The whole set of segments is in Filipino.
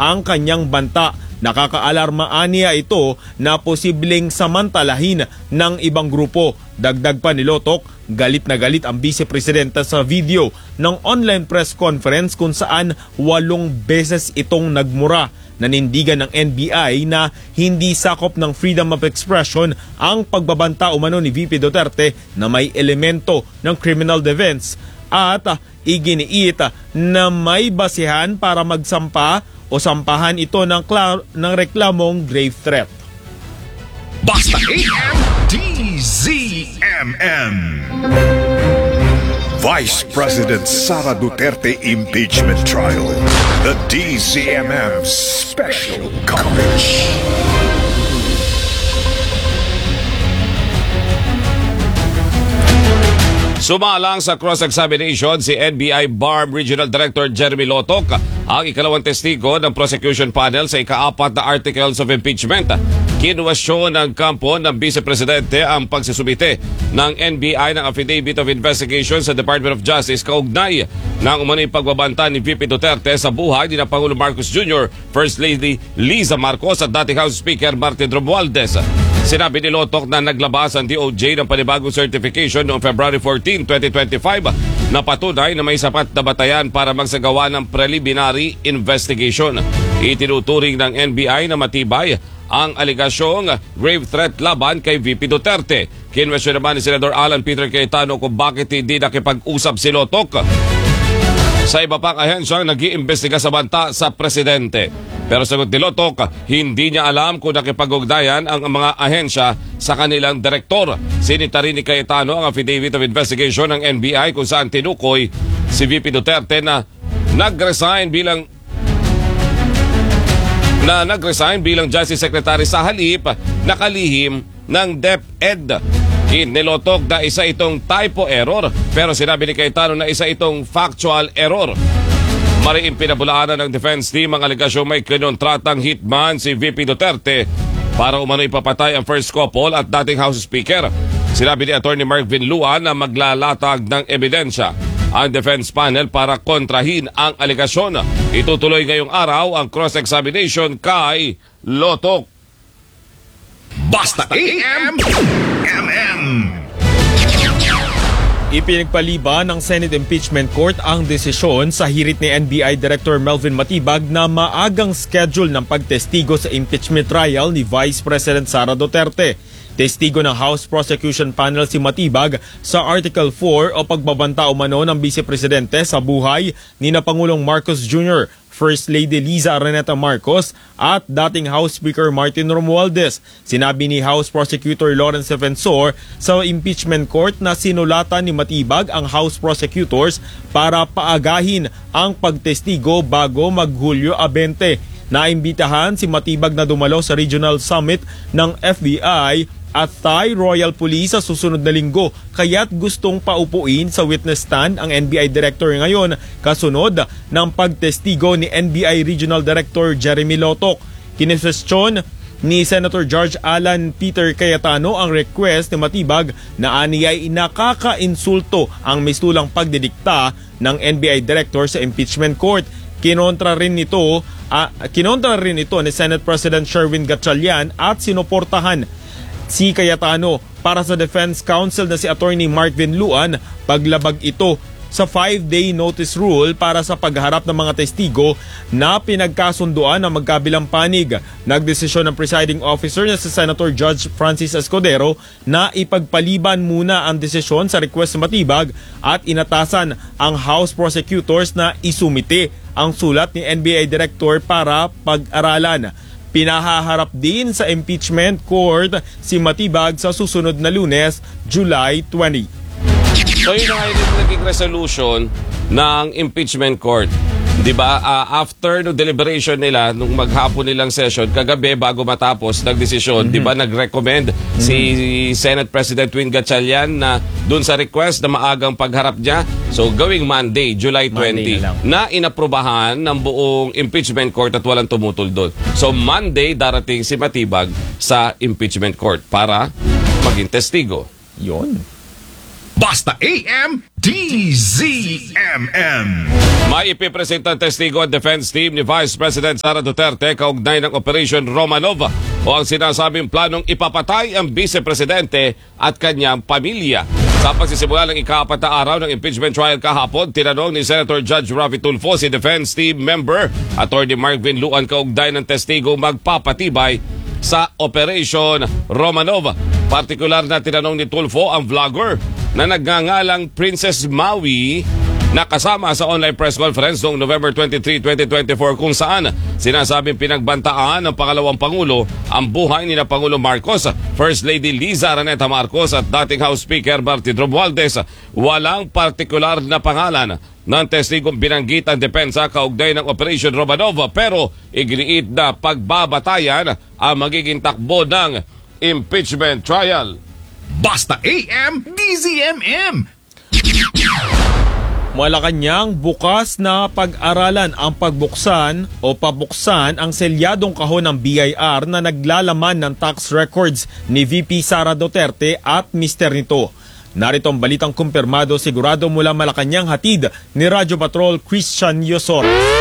ang kanyang banta. Nakakaalarma niya ito na posibleng samantalahin ng ibang grupo. Dagdag pa ni Lotok, galit na galit ang Vice Presidenta sa video ng online press conference kung saan 8 beses itong nagmura. Nanindigan ng NBI na hindi sakop ng freedom of expression ang pagbabanta umano ni VP Duterte na may elemento ng criminal defense at iginiit na may basihan para magsampa o sampahan ito ng reklamong grave threat. Basta AM DZMM. Vice President Sara Duterte impeachment trial. The DZMM special coverage. Sumalang sa cross-examination si NBI BARM Regional Director Jeremy Lotok, ang ikalawang testigo ng prosecution panel sa ika-4 na articles of impeachment. Kinuwestiyon ng kampo ng Vice Presidente ang pagsisumite ng NBI ng Affidavit of Investigation sa Department of Justice kaugnay ng umano'y pagbabanta ni VP Duterte sa buhay ni Pangulong Marcos Jr., First Lady Liza Marcos at dating House Speaker Martin Romualdez. Sinabi ni Lotok na naglabas ang DOJ ng panibagong certification noong February 14, 2025 na patunay na may sapat na batayan para magsagawa ng preliminary investigation. Itinuturing ng NBI na matibay ang aligasyong grave threat laban kay VP Duterte. Kinwestiyon naman ni Senador Alan Peter Cayetano kung bakit hindi nakipag-usap si Lotok sa iba pang ahensyang nag-iimbestiga sa banta sa presidente. Pero sagot ni Lotok, hindi niya alam kung nakipag-ugnayan ang mga ahensya sa kanilang direktor. Sinita rin ni Cayetano ang Affidavit of Investigation ng NBI kung saan tinukoy si VP Duterte na nag-resign bilang Justice Secretary sa halip na kalihim ng DepEd. Nilotok na isa itong typo error, pero sinabi ni Cayetano na isa itong factual error. Mariing pinabulaanan ng defense team ang aligasyong may kinontratang hitman si VP Duterte para umano ipapatay ang first couple at dating House Speaker. Sinabi ni Atty. Mark Vinluan na maglalatag ng ebidensya ang defense panel para kontrahin ang aligasyon. Itutuloy ngayong araw ang cross-examination kay Lotok. Basta AM MM. Ipinagpaliban ng Senate Impeachment Court ang desisyon sa hirit ni NBI Director Melvin Matibag na maagang schedule ng pagtestigo sa impeachment trial ni Vice President Sara Duterte. Testigo ng House Prosecution Panel si Matibag sa Article 4 o pagbabanta umano ng Vice Presidente sa buhay ni Pangulong Marcos Jr., First Lady Liza Araneta Marcos at dating House Speaker Martin Romualdez. Sinabi ni House Prosecutor Lawrence Defensor sa impeachment court na sinulatan ni Matibag ang House Prosecutors para paagahin ang pagtestigo bago mag-Hulyo 20. Naimbitahan si Matibag na dumalo sa Regional Summit ng FBI at Thai Royal Police sa susunod na linggo, kaya't gustong paupuin sa witness stand ang NBI Director ngayon kasunod ng pagtestigo ni NBI Regional Director Jeremy Lotok. Kinwestiyon ni Senator George Alan Peter Cayetano ang request ni Matibag na aniyay nakaka-insulto ang mistulang pagdidikta ng NBI Director sa impeachment court. Kinontra rin ito ni Senate President Sherwin Gatchalian at sinuportahan si Cayetano para sa Defense Counsel na si Attorney Mark Vinluan paglabag ito sa 5-day notice rule para sa pagharap ng mga testigo na pinagkasunduan ng magkabilang panig. Nagdesisyon ng presiding officer na si Senator Judge Francis Escudero na ipagpaliban muna ang desisyon sa request ng Matibag at inatasan ang House Prosecutors na isumite ang sulat ni NBI Director para pag-aralan. Pinahaharap din sa impeachment court si Matibag sa susunod na Lunes, July 20. So yun nga yung naging resolution ng impeachment court. Diba, after no deliberation nila, nung maghapon nilang session, kagabi bago matapos, nagdesisyon, diba, nag-recommend si Senate President Win Gatchalian na dun sa request na maagang pagharap niya, so gawing Monday, July 20, na inaprubahan ng buong impeachment court at walang tumutol doon. So Monday, darating si Matibag sa impeachment court para maging testigo. Yon. Basta AM, DZMM. May ipipresentang testigo ang defense team ni Vice President Sara Duterte kaugnay ng Operation Romanov o ang sinasabing planong ipapatay ang Vice Presidente at kanyang pamilya. Sa pagsisimula ng ika-4 na araw ng impeachment trial kahapon, tinanong ni Senator Judge Raffy Tulfo si defense team member Attorney Marvin Luan kaugnay ng testigo magpapatibay sa Operation Romanov. Partikular na tinanong ni Tulfo ang vlogger na nagngangalang Princess Maui na kasama sa online press conference noong November 23, 2024 kung saan sinasabing pinagbantaan ng pangalawang Pangulo ang buhay ni na Pangulo Marcos, First Lady Liza Araneta Marcos at dating House Speaker Martin Romualdez. Walang partikular na pangalan ng testigong binanggit ang depensa kaugnay ng Operation Romanov pero iginiit na pagbabatayan ang magiging takbo ng impeachment trial. Basta AM, DZMM. Malacanang bukas na pag-aralan ang pagbuksan o pabuksan ang selyadong kahon ng BIR na naglalaman ng tax records ni VP Sara Duterte at mister nito. Narito ang balitang kumpirmado sigurado mula Malacanang, hatid ni Radyo Patrol Christian Yosores.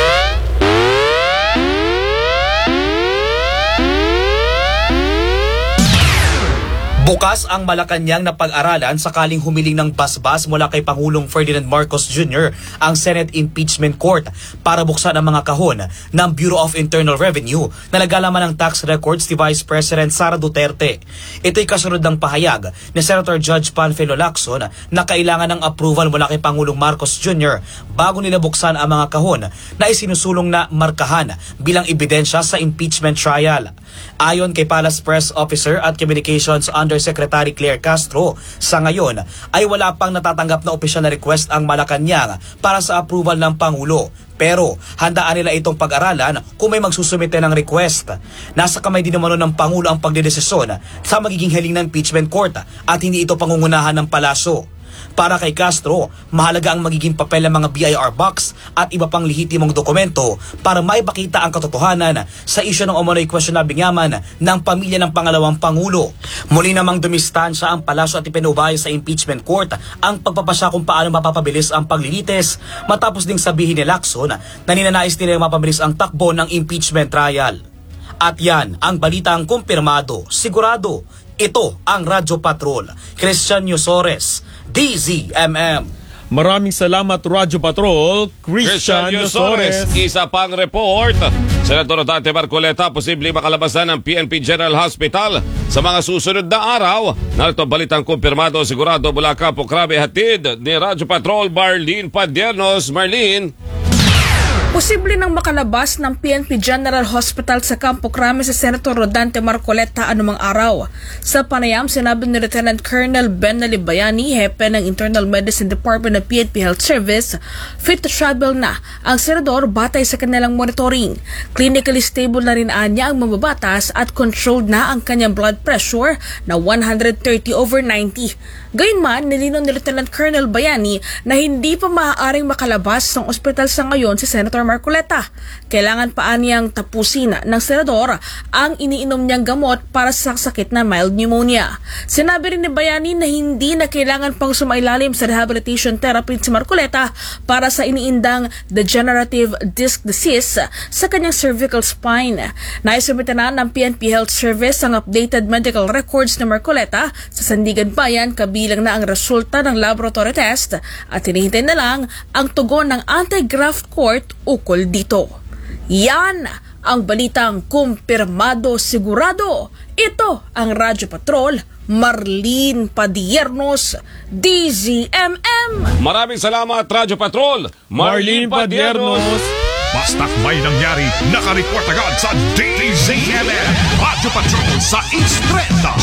Bukas ang Malacanang na pag-aralan sakaling humiling ng basbas mula kay Pangulong Ferdinand Marcos Jr. ang Senate Impeachment Court para buksan ang mga kahon ng Bureau of Internal Revenue na naglalaman ng tax records ni Vice President Sara Duterte. Ito'y kasunod ng pahayag ni Senator Judge Panfilo Lacson na kailangan ng approval mula kay Pangulong Marcos Jr. bago nila buksan ang mga kahon na isinusulong na markahan bilang ebidensya sa impeachment trial. Ayon kay Palace Press Officer at Communications Undersecretary Claire Castro, sa ngayon ay wala pang natatanggap na opisyal na request ang Malacanang para sa approval ng Pangulo. Pero handaan nila itong pag-aralan kung may magsusumite ng request. Nasa kamay din naman ng Pangulo ang pagdedesisyon sa magiging hearing ng impeachment court at hindi ito pangungunahan ng palasyo. Para kay Castro, mahalaga ang magiging papel ng mga BIR box at iba pang lehitimong dokumento para maipakita ang katotohanan sa isyu ng umano'y questionabling yaman ng pamilya ng pangalawang Pangulo. Muli namang dumistansya ang palasyo at ipinubay sa impeachment court ang pagpapasya kung paano mapapabilis ang paglilitis matapos ding sabihin ni Lacson na ninanais nila mapabilis ang takbo ng impeachment trial. At yan ang balitang kumpirmado, sigurado. Ito ang Radyo Patrol, Christian Yosores, DZMM. Maraming salamat Radyo Patrol, Christian Yosores. Isa pang report. Senador Dante Marcoleta, posibleng makalabas na ng PNP General Hospital sa mga susunod na araw. Narito balitang kumpirmado, sigurado mula Campo Crame, hatid ni Radyo Patrol Marlene Padiernos. Marlene. Posible nang makalabas ng PNP General Hospital sa Campo Crame si Senator Rodante Marcoleta anumang araw. Sa panayam, sinabi ni Lieutenant Colonel Benali Bayani, hepe ng Internal Medicine Department ng PNP Health Service, fit to travel na ang senador batay sa kanilang monitoring. Clinically stable na rin niya ang mababatas at controlled na ang kanyang blood pressure na 130/90. Gayunman, nilinaw ni Lieutenant Colonel Bayani na hindi pa maaaring makalabas ng ospital sa ngayon si Senator Marcoleta. Kailangan pa niyang tapusin ng senador ang iniinom niyang gamot para sa sakit na mild pneumonia. Sinabi rin ni Bayani na hindi na kailangan pang sumailalim sa rehabilitation therapy si Marcoleta para sa iniindang degenerative disc disease sa kanyang cervical spine. Naisumita na ng PNP Health Service ang updated medical records ni Marcoleta sa Sandigan Bayan, kabilang na ang resulta ng laboratory test at hinihintay na lang ang tugon ng anti-graft court ukol dito. Yan ang balitang kumpirmado sigurado. Ito ang Radyo Patrol, Marlene Padiernos, DZMM. Maraming salamat Radyo Patrol, Marlene Padiernos. Basta't may nangyari, naka-report agad sa DZMM. Radyo Patrol sa Istreta.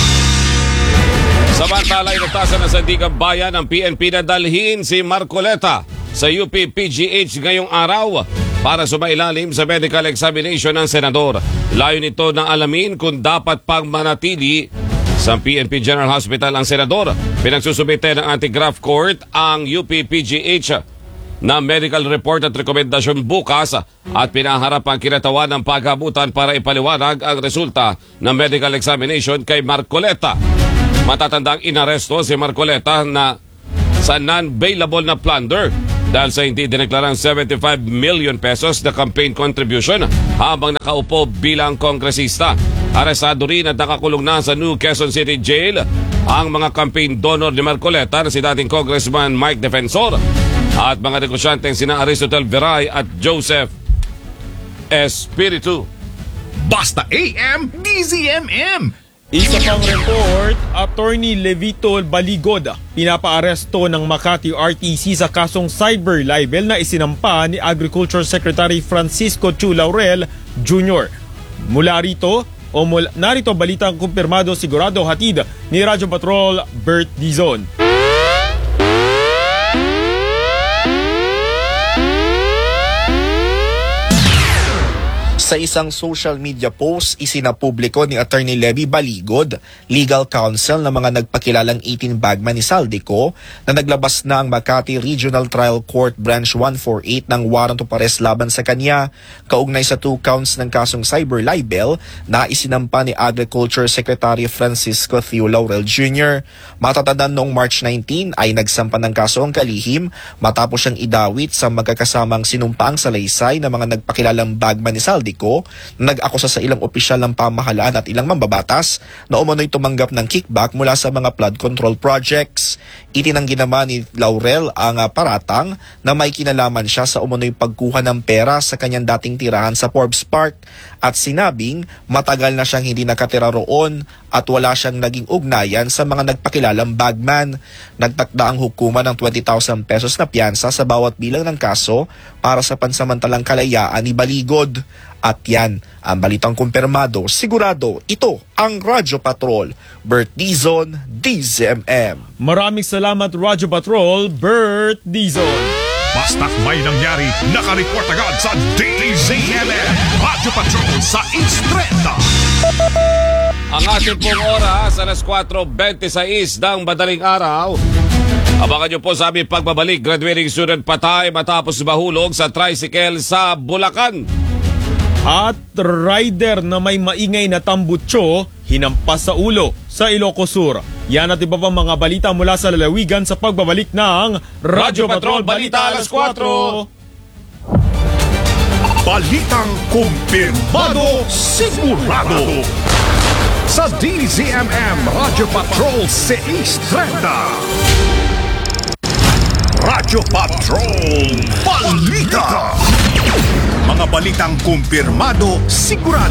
Samantala, inatasan na sa Sandigan Bayan ng PNP na dalhin si Marcoleta sa UP PGH ngayong araw para sumailalim sa medical examination ng senador. Layo nito na alamin kung dapat pang manatili sa PNP General Hospital ang senador. Pinagsusumite ng anti-graft court ang UP PGH na medical report at rekomendasyon bukas at pinaharap ang kinatawan ng paghabutan para ipaliwanag ang resulta ng medical examination kay Marcoleta. Matatandang inaresto si Marcoleta na sa non-bailable na plunder dahil sa hindi dineklarang 75 million pesos na campaign contribution habang nakaupo bilang kongresista. Arestado rin at nakakulong na sa New Quezon City Jail ang mga campaign donor ni Marcoleta na si dating Congressman Mike Defensor at mga negosyanteng sina Aristotle Veray at Joseph Espiritu. Basta AM, DZMM. Isa pang report, Attorney Levito Baligod pinapaaresto ng Makati RTC sa kasong cyber libel na isinampa ni Agriculture Secretary Francisco Chu Laurel Jr. Narito balitang kumpirmado sigurado hatid ni Radyo Patrol Bert Dizon. Sa isang social media post, isinapubliko ni Attorney Levy Baligod, legal counsel ng mga nagpakilalang 18 bagman ni Saldico, na naglabas na ang Makati Regional Trial Court Branch 148 ng warrant of arrest laban sa kanya, kaugnay sa 2 counts ng kasong cyber libel na isinampa ni Agriculture Secretary Francisco Theo Laurel Jr. Matatandaan noong March 19 ay nagsampa ng kaso ang kalihim matapos siyang idawit sa magkakasamang sinumpaang salaysay ng mga nagpakilalang bagman ni Saldico na nag-akusa sa ilang opisyal ng pamahalaan at ilang mambabatas na umano'y tumanggap ng kickback mula sa mga flood control projects. Itinanggi naman ni Laurel ang paratang na may kinalaman siya sa umano'y pagkuha ng pera sa kanyang dating tirahan sa Forbes Park at sinabing matagal na siyang hindi nakatira roon at wala siyang naging ugnayan sa mga nagpakilalang bagman. Nagtakda ang hukuman ng 20,000 pesos na piyansa sa bawat bilang ng kaso para sa pansamantalang kalayaan ni Baligod. At yan ang balitang kumpirmado, sigurado, ito ang Radyo Patrol. Bert Dizon, DZMM. Maraming salamat Radyo Patrol Bert Dizon. Basta't may nangyari, nakareport agad sa DZMM. Radyo Patrol sa East 30. Ang ating pong oras, alas 4:26 ng madaling araw. Abangan nyo po sa aming pagbabalik. Graduating student patay matapos mahulog sa tricycle sa Bulacan. At rider na may maingay na tambutso hinampas sa ulo sa Ilocos Sur. Yan at iba pang mga balita mula sa lalawigan sa pagbabalik ng Radyo Patrol Balita alas 4. Balitang kumpirmado, sigurado. Sa DZMM Radyo Patrol sa East 30. Radyo Patrol Balita. Mga balitang kumpirmado, sigurado.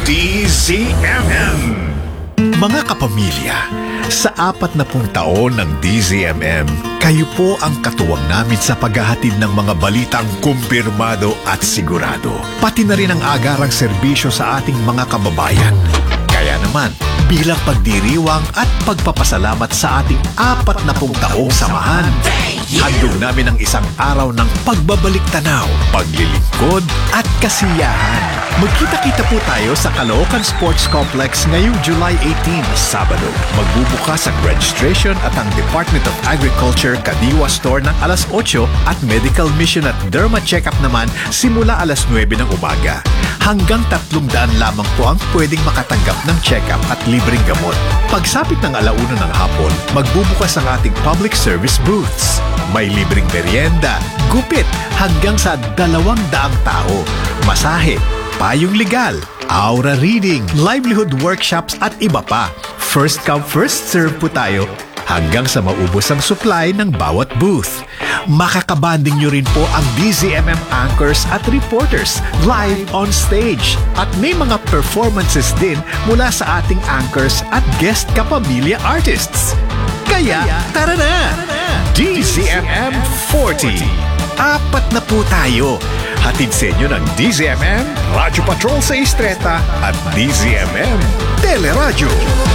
DZMM. Mga kapamilya, sa 40 taon ng DZMM, kayo po ang katuwang namin sa paghahatid ng mga balitang kumpirmado at sigurado. Pati na rin ang agarang serbisyo sa ating mga kababayan. Kaya naman, bilang pagdiriwang at pagpapasalamat sa ating 40 taong samahan, handog namin ang isang araw ng pagbabalik tanaw, paglilingkod at kasiyahan. Magkita-kita po tayo sa Caloocan Sports Complex ngayong July 18, Sabado. Magbubukas ang registration at ang Department of Agriculture Kadiwa Store ng alas 8 at Medical Mission at Derma Checkup naman simula alas 9 ng umaga. Hanggang 300 lamang po ang pwedeng makatanggap ng check-up at libreng gamot. Pagsapit ng 1:00 ng hapon, magbubukas ang ating public service booths. May libreng merienda, gupit hanggang sa 200 tao, masahe, payong legal, aura reading, livelihood workshops at iba pa. First come, first serve po tayo hanggang sa maubos ang supply ng bawat booth. Makakabanding nyo rin po ang DZMM anchors at reporters live on stage. At may mga performances din mula sa ating anchors at guest kapamilya artists. Kaya, tara na! DZMM 40. 4 na po tayo. Hatid sa inyo ng DZMM, Radyo Patrol sa Istreta at DZMM Teleradyo.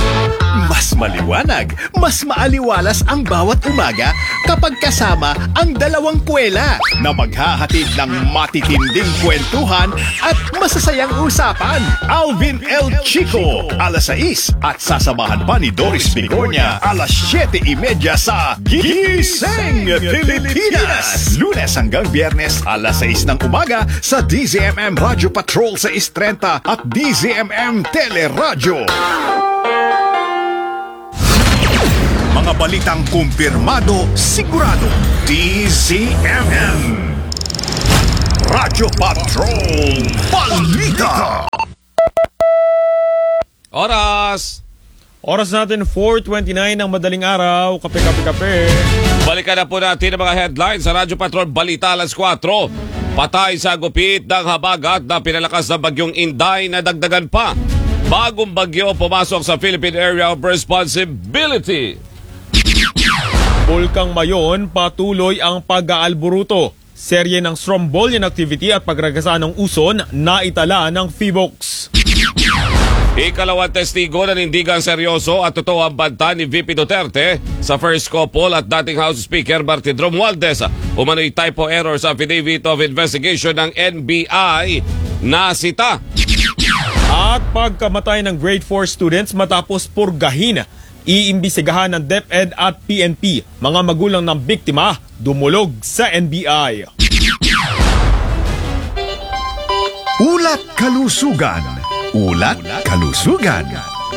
Mas maliwanag, mas maaliwalas ang bawat umaga kapag kasama ang dalawang kwela na maghahatid ng matitinding kwentuhan at masasayang usapan. Alvin L. Chico, alas 6 at sasamahan pa ni Doris Bigornia, alas 7:30 sa Gising Pilipinas. Lunes hanggang Biyernes, alas 6 ng umaga sa DZMM Radyo Patrol sa Istrenta at DZMM Teleradyo. Mga balitang kumpirmado, sigurado. DZMM. Radyo Patrol Balita. Oras natin 4:29 ng madaling araw. Kape. Balikan na po natin ang mga headlines sa Radyo Patrol Balita alas 4. Patay sa gupit ng habagat na pinalakas ng bagyong Inday na dagdagan pa. Bagong bagyo pumasok sa Philippine Area of Responsibility. Bulkang Mayon, patuloy ang pag-aalburuto. Serye ng Strombolian activity at pagragasa ng uson na itala ng PHIVOLCS. Ikalawang testigo na nindigang seryoso at totoo ang banta ni VP Duterte sa first couple at dating House Speaker Martin Romualdez. Umano'y typo error sa affidavit of investigation ng NBI na sita. At pagkamatay ng grade 4 students matapos purgahin, iimbisigahan ng DepEd at PNP. Mga magulang ng biktima dumulog sa NBI. Ulat Kalusugan. Ulat Kalusugan.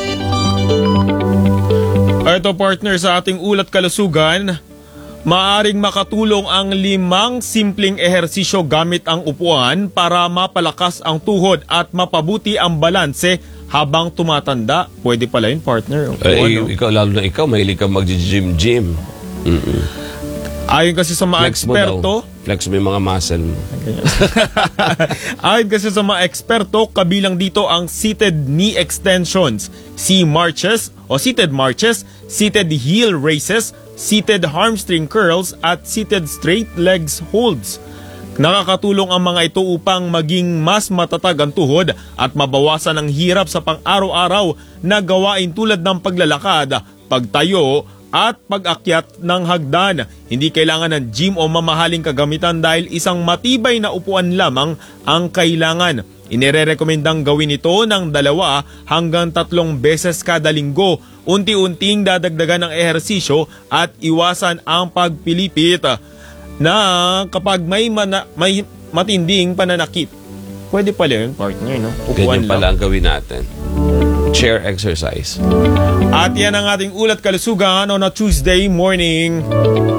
Ito partner sa ating Ulat Kalusugan, maaring makatulong ang 5 simpleng ehersisyo gamit ang upuan para mapalakas ang tuhod at mapabuti ang balanse habang tumatanda. Pwede pala yun partner. Ikaw, lalo na ikaw, mahilig kang mag-gym. Ayon kasi sa mga eksperto, Flex mo yung mga muscle mo. ayon kasi sa mga eksperto, kabilang dito ang seated knee extensions, seated marches, seated heel raises, seated hamstring curls at seated straight legs holds. Nakakatulong ang mga ito upang maging mas matatag ang tuhod at mabawasan ang hirap sa pang-araw-araw na gawain tulad ng paglalakad, pagtayo at pag-akyat ng hagdan. Hindi kailangan ng gym o mamahaling kagamitan dahil isang matibay na upuan lamang ang kailangan. Inirerekomendang gawin ito ng 2 hanggang 3 beses kada linggo. Unti-unting dadagdagan ng ehersisyo at iwasan ang pagpilipit na kapag may matinding pananakit. Pwede pala yun, partner, no? Upuan Ganyan pala ang gawin natin. Chair exercise. At yan ang ating Ulat Kalusugan on a Tuesday morning.